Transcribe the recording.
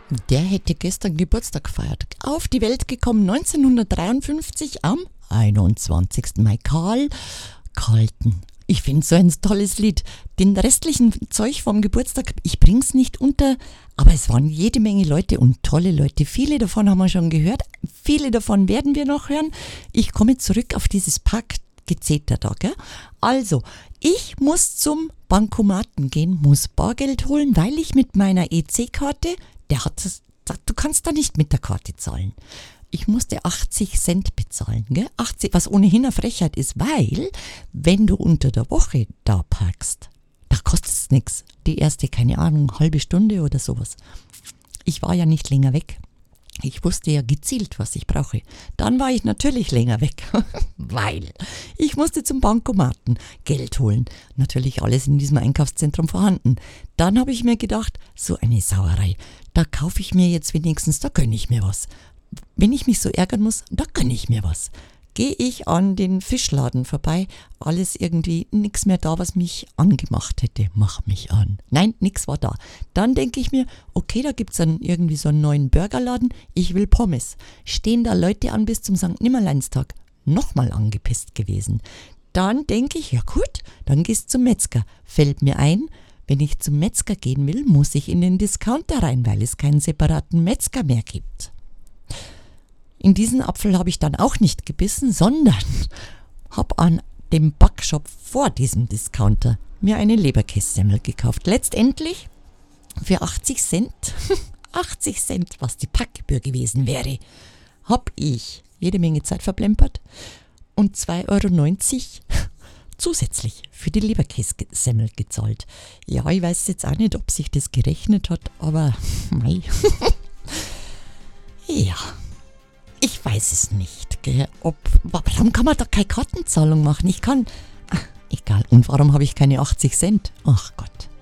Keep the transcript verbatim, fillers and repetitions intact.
Der hätte gestern Geburtstag gefeiert. Auf die Welt gekommen neunzehnhundertdreiundfünfzig am einundzwanzigsten Mai. Karl Carlton. Ich finde so ein tolles Lied. Den restlichen Zeug vom Geburtstag, ich bring's nicht unter, aber es waren jede Menge Leute und tolle Leute. Viele davon haben wir schon gehört, viele davon werden wir noch hören. Ich komme zurück auf dieses Parkgezeter da, gell? Also, ich muss zum Bankomaten gehen, muss Bargeld holen, weil ich mit meiner E C-Karte, der hat das, du kannst da nicht mit der Karte zahlen. Ich musste achtzig Cent bezahlen, gell? achtzig, was ohnehin eine Frechheit ist, weil, wenn du unter der Woche da parkst, da kostet es nichts. Die erste, keine Ahnung, halbe Stunde oder sowas. Ich war ja nicht länger weg. Ich wusste ja gezielt, was ich brauche. Dann war ich natürlich länger weg, weil ich musste zum Bankomaten Geld holen. Natürlich alles in diesem Einkaufszentrum vorhanden. Dann habe ich mir gedacht, so eine Sauerei, da kaufe ich mir jetzt wenigstens, da gönne ich mir was. Wenn ich mich so ärgern muss, da gönne ich mir was. Gehe ich an den Fischladen vorbei, alles irgendwie, nichts mehr da, was mich angemacht hätte. Mach mich an. Nein, nichts war da. Dann denke ich mir, okay, da gibt's dann irgendwie so einen neuen Burgerladen, ich will Pommes. Stehen da Leute an bis zum Sankt Nimmerleinstag. Nochmal angepisst gewesen. Dann denke ich, ja gut, dann gehst zum Metzger. Fällt mir ein, wenn ich zum Metzger gehen will, muss ich in den Discounter rein, weil es keinen separaten Metzger mehr gibt. In diesen Apfel habe ich dann auch nicht gebissen, sondern habe an dem Backshop vor diesem Discounter mir eine Leberkässemmel gekauft. Letztendlich für achtzig Cent, achtzig Cent, was die Packgebühr gewesen wäre, habe ich jede Menge Zeit verplempert und zwei Euro neunzig zusätzlich für die Leberkässemmel gezahlt. Ja, ich weiß jetzt auch nicht, ob sich das gerechnet hat, aber mei. Ja. Ich weiß es nicht, gell, ob, warum kann man da keine Kartenzahlung machen? Ich kann, ach, egal, und warum habe ich keine achtzig Cent? Ach Gott.